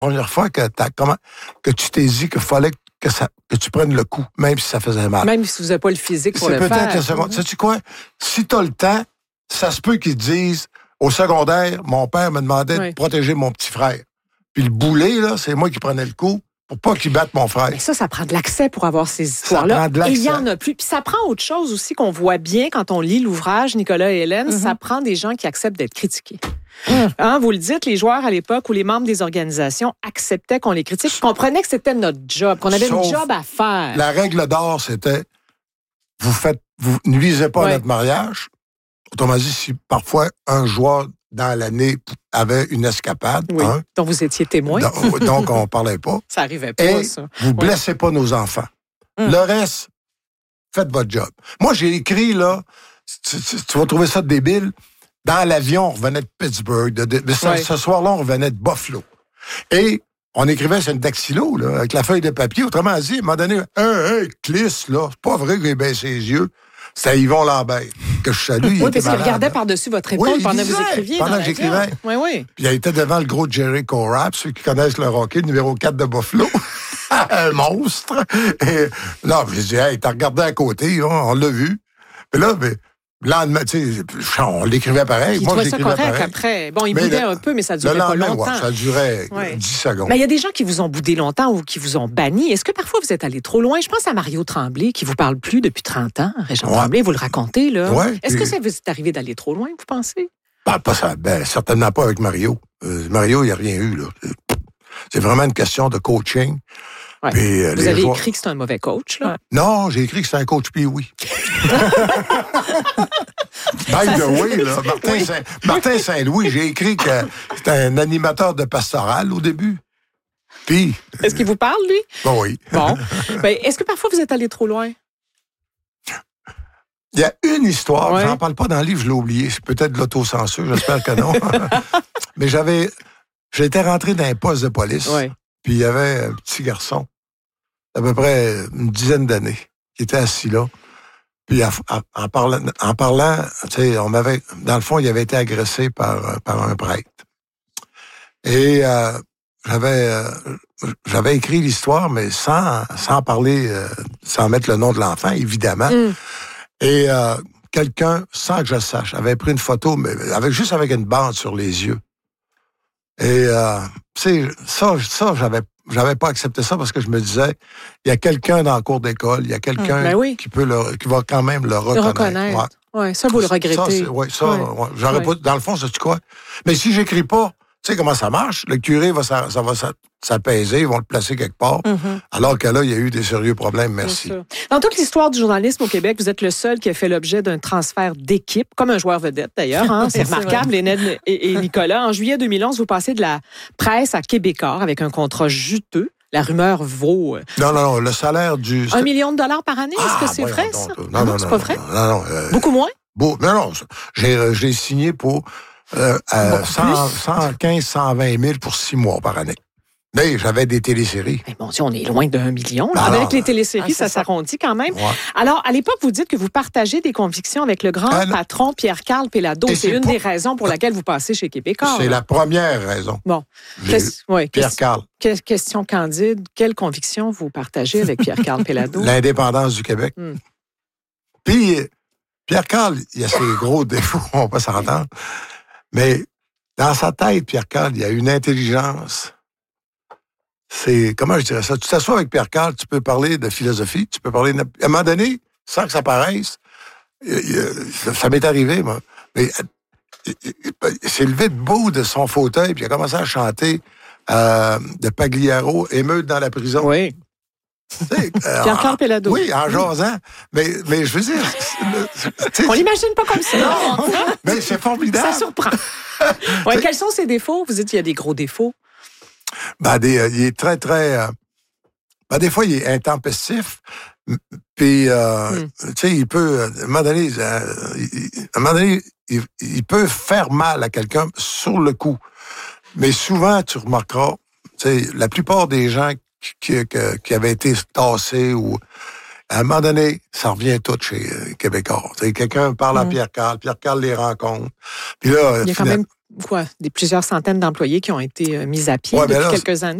première fois que tu t'es dit qu'il fallait que tu prennes le coup, même si ça faisait mal? Même si vous n'avez pas le physique pour le faire. C'est peut-être la seconde. Sais-tu quoi? Si tu as le temps, ça se peut qu'ils te disent, au secondaire, mon père me demandait de protéger mon petit frère. Puis le boulet, là, c'est moi qui prenais le coup pour pas qu'il batte mon frère. Mais ça prend de l'accès pour avoir ces histoires-là. Ça prend de l'accès. Et il y en a plus. Puis ça prend autre chose aussi qu'on voit bien quand on lit l'ouvrage Nicolas et Hélène. Ça prend des gens qui acceptent d'être critiqués. Hein, vous le dites, les joueurs à l'époque ou les membres des organisations acceptaient qu'on les critique, comprenaient que c'était notre job, qu'on avait une job à faire. La règle d'or, c'était vous nuisez pas à notre mariage. Autrement dit, si parfois un joueur dans l'année avait une escapade, dont vous étiez témoin. Donc on parlait pas. Ça arrivait pas, et ça. Vous blessez pas nos enfants. Le reste, faites votre job. Moi, j'ai écrit, là, tu vas trouver ça débile, dans l'avion, on revenait de Pittsburgh. Ce soir-là, on revenait de Buffalo. Et on écrivait sur une dactylo, là, avec la feuille de papier. Autrement dit, à un moment donné, Cliss, là, c'est pas vrai qu'il ait baissé les yeux. C'était Yvon Lambert, que je salue. Oui, parce qu'il regardait par-dessus votre épaule pendant que vous écriviez. Pendant que j'écrivais. Oui. Puis il était devant le gros Jerry Corrap, ceux qui connaissent le hockey, numéro 4 de Buffalo. Un monstre. Et, non, j'ai dit, hey, t'as regardé à côté, on l'a vu. Puis là, le lendemain, tu sais, on l'écrivait pareil. Il trouvait ça correct après. Bon, il boudait un peu, mais ça durait pas longtemps. Ça durait 10 secondes. Mais il y a des gens qui vous ont boudé longtemps ou qui vous ont banni. Est-ce que parfois vous êtes allé trop loin? Je pense à Mario Tremblay, qui vous parle plus depuis 30 ans. Régent Tremblay, vous le racontez, là. Ouais, est-ce que ça vous est arrivé d'aller trop loin, vous pensez? Pas ça. Certainement pas avec Mario. Mario, il n'y a rien eu, là. C'est vraiment une question de coaching. Ouais. Puis, vous avez écrit que c'est un mauvais coach, là? Non, j'ai écrit que c'est un coach Pee-Wee. By the way, là, Martin Saint-Louis, j'ai écrit que c'était un animateur de pastoral au début. Puis... Est-ce qu'il vous parle, lui? Oui. Bon. Est-ce que parfois vous êtes allé trop loin? Il y a une histoire, j'en parle pas dans le livre, je l'ai oublié. C'est peut-être de l'autocensure, j'espère que non. Mais j'étais rentré dans un poste de police. Puis il y avait un petit garçon, à peu près une dizaine d'années, qui était assis là. Puis en parlant, tu sais, dans le fond, il avait été agressé par un prêtre. Et j'avais écrit l'histoire, mais sans parler, sans mettre le nom de l'enfant, évidemment. Et quelqu'un, sans que je le sache, avait pris une photo, mais juste avec une bande sur les yeux. Et tu sais, ça, j'avais pas accepté ça parce que je me disais, il y a quelqu'un dans le cours d'école, il y a quelqu'un qui va quand même le reconnaître. Oui, ça, vous le regrettez. J'aurais pas, dans le fond, sais-tu quoi? Mais si j'écris pas, tu sais comment ça marche? Le curé va s'apaiser, ils vont le placer quelque part. Alors que là, il y a eu des sérieux problèmes, merci. Dans toute l'histoire du journalisme au Québec, vous êtes le seul qui a fait l'objet d'un transfert d'équipe, comme un joueur vedette d'ailleurs. Hein? C'est remarquable, Hélène et Nicolas. En juillet 2011, vous passez de la presse à Québécois avec un contrat juteux. La rumeur vaut... Non, le salaire du... $1 million par année, est-ce que c'est vrai, ça? Non, c'est pas vrai? Non. Beaucoup moins? Non, j'ai signé pour 115, 120 000 pour 6 mois par année. Mais j'avais des téléséries. Mais bon Dieu, on est loin d'1 million. Avec les téléséries, ça s'arrondit quand même. Ouais. Alors, à l'époque, vous dites que vous partagez des convictions avec le grand patron Pierre-Carl Péladeau. C'est une des raisons pour laquelle vous passez chez Québécois. C'est la première raison. Bon. Pierre-Carl. Question candide. Quelle conviction vous partagez avec Pierre-Carl Péladeau? L'indépendance du Québec. Puis, Pierre-Carl, il y a ses gros défauts, on va pas s'entendre. Mais dans sa tête, Pierre-Carl, il y a une intelligence. C'est, comment je dirais ça? Tu t'assois avec Pierre-Carl, tu peux parler de philosophie, tu peux parler... À un moment donné, sans que ça paraisse, ça m'est arrivé, moi. Mais il s'est levé debout de son fauteuil, puis il a commencé à chanter de Pagliaro, Émeute dans la prison. Oui. Pierre-Carl Péladeau. Oui, en jasant. Mais je veux dire... On l'imagine pas comme ça. Non, mais c'est formidable. Ça surprend. Quels sont ses défauts? Vous dites qu'il y a des gros défauts. Il est très, très... des fois, il est intempestif. Puis, tu sais, il peut... À un moment donné, il peut faire mal à quelqu'un sur le coup. Mais souvent, tu remarqueras, tu sais, la plupart des gens qui avaient été tassés ou... À un moment donné, ça revient tout chez Québécois. T'sais, quelqu'un parle à Pierre-Carl les rencontre. Puis là, il y a quand même plusieurs centaines d'employés qui ont été mis à pied depuis quelques années.